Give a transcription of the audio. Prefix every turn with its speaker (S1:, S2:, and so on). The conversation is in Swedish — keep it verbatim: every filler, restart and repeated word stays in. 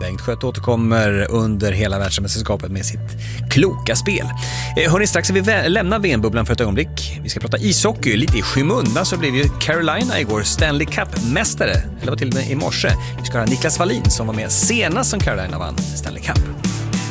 S1: Bengt Sköt återkommer under hela världsmästerskapet med sitt kloka spel. Eh, hörni, strax ska vi vä- lämna V M-bubblan för ett ögonblick. Vi ska prata ishockey. Lite i skymundan så blev ju Carolina igår Stanley Cup-mästare. Eller var till och med i morse. Vi ska höra Niklas Wallin som var med senast som Carolina vann Stanley Cup.